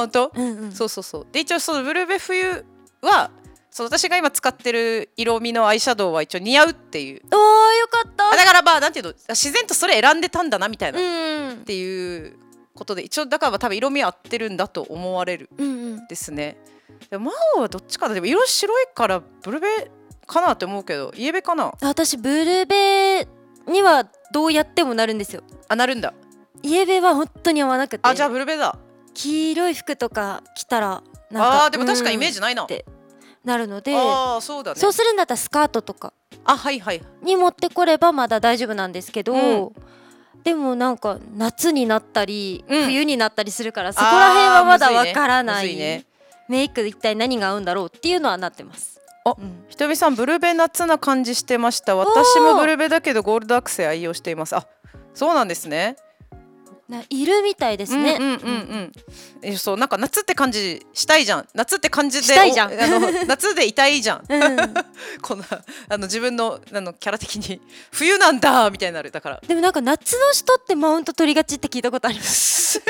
本当、 うんうん、 そうそうそう。で一応そのブルベ冬はそう私が今使ってる色味のアイシャドウは一応似合うっていう。 おーよかった。 だからまあなんていうの、自然とそれ選んでたんだなみたいな、 うんっていうことで一応だから多分色味合ってるんだと思われるうんうん、 ですね。でもマオはどっちかな、でも色白いからブルベかなって思うけど、イエベかな。 私ブルベにはどうやってもなるんですよ。 あ、なるんだ。 イエベは本当に合わなくて、 あ、じゃあブルベだ。 黄色い服とか着たらなんかあーでも確かにイメージないなってなるので、 あーそうだね。 そうするんだったらスカートとかあ、はいはい。 に持ってこればまだ大丈夫なんですけど、 うんでもなんか夏になったり、 うん冬になったりするからそこら辺はまだわからない、 むずいね。 メイク一体何が合うんだろうっていうのはなってます。 あ、 うんひとみさんブルベ夏な感じしてました。私もブルベだけどゴールドアクセ愛用しています。あ、そうなんですね。 いるみたいですね。 うんうんうんうん。そうなんか夏って感じしたいじゃん。夏って感じでしたいじゃん夏でいたいじゃん。 うんこの自分のキャラ的に冬なんだみたいになる。だからでもなんか夏の人ってマウント取りがちって聞いたことあります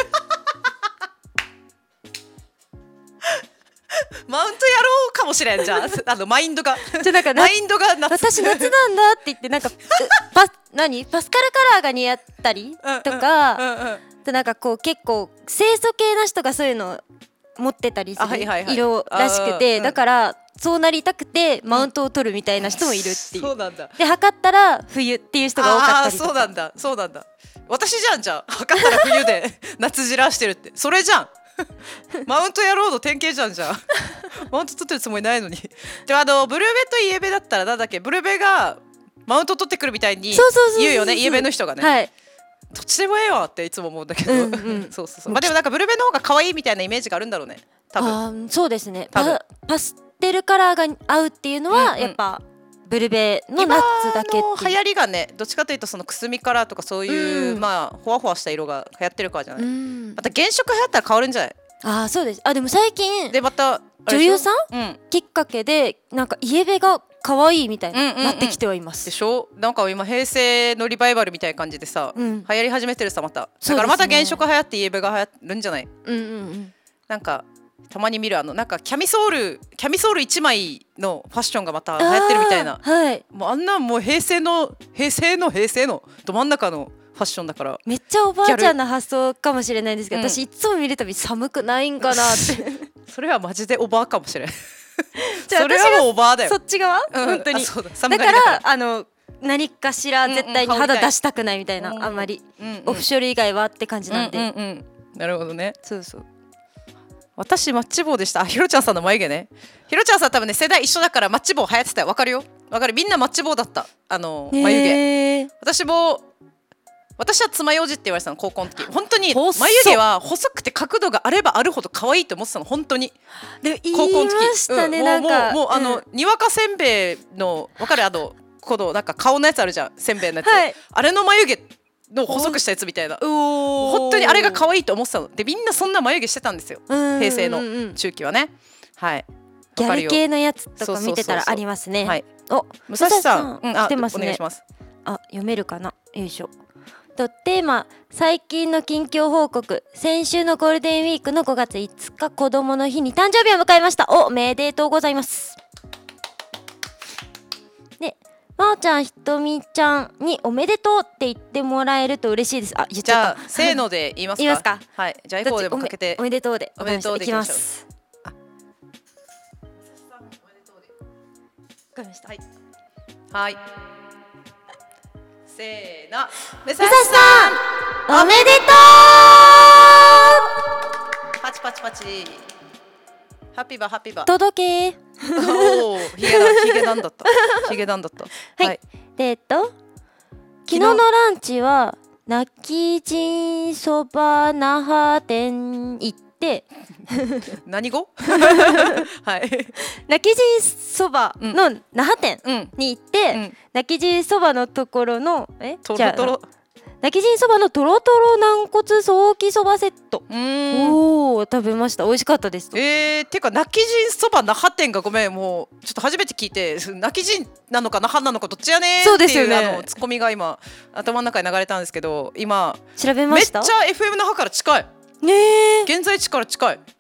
マウントやろうかもしれんじゃん。マインドがじゃなんかマインドが夏私夏なんだって言ってなんかパスカルカラーが似合ったりとか、 うんうんでなんかこう結構清楚系な人がそういうの持ってたりするあはいはいはい色らしくて、 うんだからそうなりたくてマウントを取るみたいな人もいるっていう、 そうなんだ。 で測ったら冬っていう人が多かったりとか。 そうなんだそうなんだ。私じゃん、じゃあ測ったら冬で夏じらしてるってそれじゃん。マウント野郎の典型じゃん。じゃあマウント取ってるつもりないのに。でブルベとイエベだったらなんだっけ、ブルベがマウント取ってくるみたいにそうそうそうそう言うよね、イエベの人がね、 はい、 どっちでもええわっていつも思うんだけど、 うんうんそうそうそう、まあでもなんかブルベの方が可愛いみたいなイメージがあるんだろうね多分。 あーそうですね。 多分パステルカラーが合うっていうのは、 うんうんやっぱブルベのナッツだけっていう今の流行りがね、どっちかというとそのくすみカラーとかそういう、 うんまあほわほわした色が流行ってるからじゃない、 うんまた原色流行ったら変わるんじゃない。 あーそうです。あでも最近でまた女優さんん、うん、 きっかけでなんかイエベが可愛いみたいうんうんうんになってきてはいます。 でしょ。なんか今平成のリバイバルみたいな感じでさ、 うん流行り始めてるさまた。 そうですねだからまた原色流行ってイエベが流行るんじゃない。 うんうんうん。 なんかたまに見るなんかキャミソール1枚のファッションがまた流行ってるみたいな。 あーはい。 もうあんなんもう平成のど真ん中のファッションだから。 めっちゃおばあちゃんな発想かもしれないんですけど、 うん私いつも見るたび寒くないんかなってそれはマジでおばあかもしれん。 じゃあそれはもうおばあだよ。 そっち側、 うん本当にあそうだだ寒がりから何かしら絶対に肌出したくないみたいな、 うんあんまり、 うんうんオフショル以外はって感じなんで、 うんうんうんなるほどね。 そうそう。 私マッチ棒でした。あ、ひろちゃんさんの眉毛ね。ひろちゃんさん多分ね世代一緒だからマッチ棒流行ってたよ。わかるよ。わかる。みんなマッチ棒だった。眉毛。 へー私は爪楊枝って言われてたの高校の時。本当に細っ眉毛は細くて角度があればあるほど可愛いと思ってたの本当に。 でも言高校の時。 いましたね、なんかもうにわかせんべいのわかるこのなんか顔のやつあるじゃん、せんべいのやつ。 はいあれの眉毛の細くしたやつみたいな。本当にあれが可愛いと思ってたの。でみんなそんな眉毛してたんですよ。平平成の中期はね。はい。 ギャル系のやつとかそうそうそうそう見てたらありますね。 はい。 お、 武蔵さん、 来てますねお願いし。ます。 あ、読めるかな。よいしょ。テーマ、最近の近況報告。先週のゴールデンウィークの5月5日子供の日に誕生日を迎えました。おめでとうございます。で、まおちゃん、ひとみちゃんにおめでとうって言ってもらえると嬉しいです。あ、言っちじゃった。 ゃあせーので言いますか。 言いますか。 はい。じゃあエコーでもかけてお。めでとうで。 おめでとうでいきます。 あわかりました。 はい。はい。せーの。武武蔵さん、おめでとパチパチパチ。ハッピーバーハッピーバう。 ー。 届け。 おお、ヒゲなんだった。ヒゲなんだった。 はい。で昨日のランチは泣き人そば那覇店行って何語？はい。 泣き人そばの那覇店うん。 に行って、 うん泣き人そばのところのじゃあトロトロ。 泣き人そばのとろとろ軟骨ソーキそばセット、 おおお食べました。美味しかったですと。 てか泣き人そば那覇店がごめん、もうちょっと初めて聞いて、泣き人なのか那覇なのかどっちやねんっていうそうですよねツッコミが今頭の中に流れたんですけど、今調べめっちゃました。 FM 那覇から近い。 ねえ現在地から近い。